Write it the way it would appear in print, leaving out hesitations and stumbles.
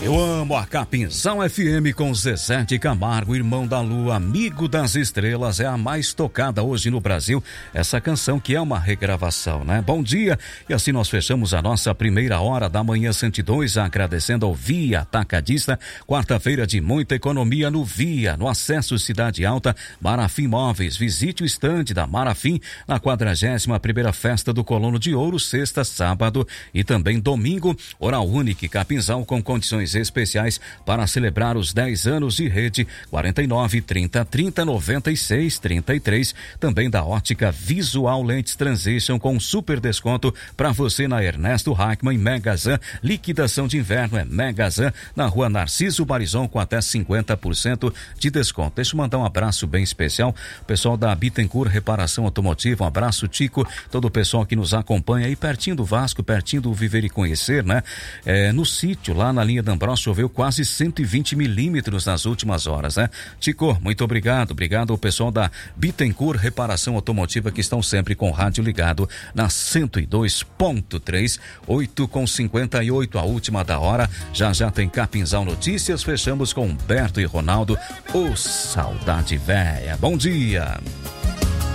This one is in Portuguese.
Eu amo a Capinzão FM com Zezé de Camargo, irmão da lua, amigo das estrelas, é a mais tocada hoje no Brasil, essa canção que é uma regravação, né? Bom dia, e assim nós fechamos a nossa primeira hora da manhã 102, agradecendo ao Via Atacadista, quarta-feira de muita economia no Via, no acesso Cidade Alta, Marafim Móveis, visite o estande da Marafim na 41ª Festa do Colono de Ouro, sexta, sábado e também domingo, Oral Unique Capinzão com condições especiais para celebrar os 10 anos de rede, 49 30 30 96 33, também da Ótica Visual Lentes Transition com super desconto para você na Ernesto Hackman e Megazan, liquidação de inverno é Megazan, na Rua Narciso Barizon com até 50% de desconto. Deixa eu mandar um abraço bem especial, pessoal da Bittencourt Reparação Automotiva, um abraço Tico, todo o pessoal que nos acompanha aí pertinho do Vasco, pertinho do Viver e Conhecer, né? No sítio, lá na linha da choveu quase 120 milímetros nas últimas horas, né? Tico, muito obrigado ao pessoal da Bittencourt Reparação Automotiva que estão sempre com o rádio ligado na 102.3, 8h58, a última da hora, já tem Capinzal Notícias, fechamos com Humberto e Ronaldo, Saudade Véia. Bom dia!